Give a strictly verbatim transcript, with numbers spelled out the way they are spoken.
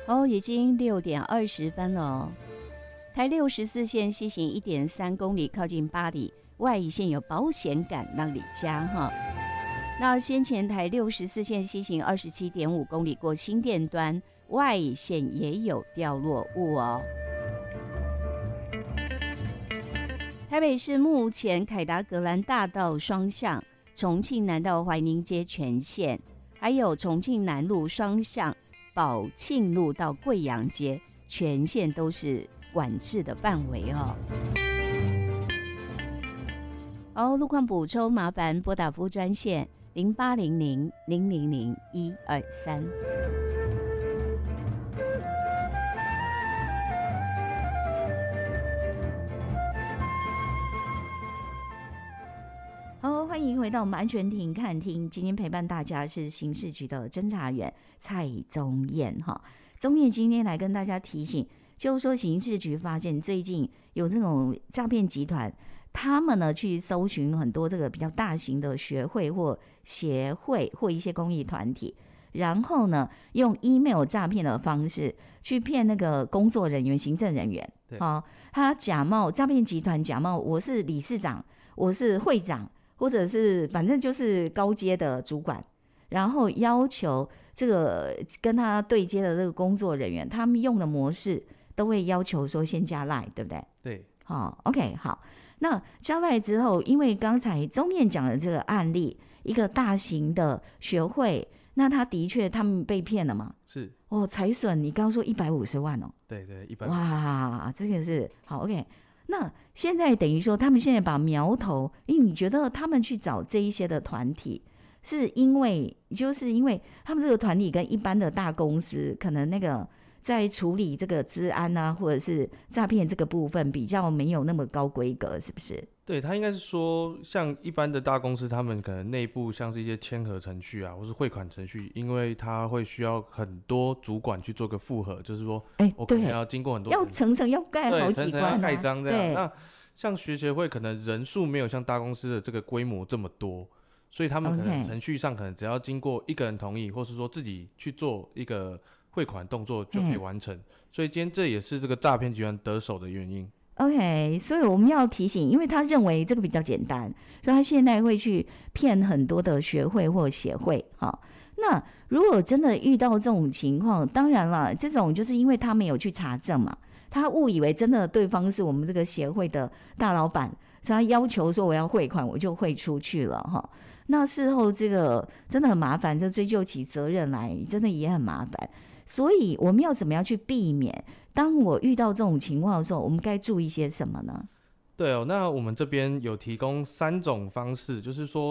哦，已经六点二十分了哦。台六十四线西行一点三公里，靠近八里，外一线有保险杆让你加哈。那先前台六十四线西行二十七点五公里，过新店端，外一线也有掉落物哦。台北市目前凯达格兰大道双向、重庆南道怀宁街全线，还有重庆南路双向宝庆路到贵阳街全线都是管制的范围哦。好，路况补充麻烦拨打服务专线零八零零零零零一二三。好，欢迎回到我们安全庭看厅。今天陪伴大家是刑事局的侦查员蔡宗彦哈。宗彦今天来跟大家提醒，就是说刑事局发现最近有这种诈骗集团，他们呢去搜寻很多这个比较大型的学会或协会或一些公益团体，然后呢用 email 诈骗的方式去骗那个工作人员、行政人员。对、哦，他假冒诈骗集团假冒我是理事长，我是会长，或者是反正就是高阶的主管，然后要求这个跟他对接的这个工作人员，他们用的模式都会要求说先加 LINE， 对不对？对，好、哦、，OK， 好。那加 LINE 之后，因为刚才宗彦讲的这个案例，一个大型的学会，那他的确他们被骗了嘛？是哦，财损你刚刚说一百五十万哦？对对，一百。哇，这个是好 OK。那现在等于说，他们现在把苗头，因为你觉得他们去找这一些的团体，是因为就是因为他们这个团体跟一般的大公司可能那个在处理这个资安啊，或者是诈骗这个部分比较没有那么高规格，是不是？ 对，他应该是说，像一般的大公司，他们可能内部像是一些签核程序啊，或是汇款程序，因为他会需要很多主管去做个复核，就是说，哎、欸，我可能要经过很多要层层要盖好几关、啊， 对，层层要盖章这样。那像学协会可能人数没有像大公司的这个规模这么多，所以他们可能程序上可能只要经过一个人同意，或是说自己去做一个汇款动作就可以完成。嗯、所以今天这也是这个诈骗集团得手的原因。 OK， 所以我们要提醒，因为他认为这个比较简单，所以他现在会去骗很多的学会或协会。好，那如果真的遇到这种情况，当然了，这种就是因为他没有去查证嘛，他误以为真的对方是我们这个协会的大老板，所以他要求说我要汇款，我就汇出去了哈。那事后这个真的很麻烦，就追究起责任来，真的也很麻烦。所以我们要怎么样去避免？当我遇到这种情况的时候，我们该注意些什么呢？ 对哦，那我们这边有提供三种方式，就是说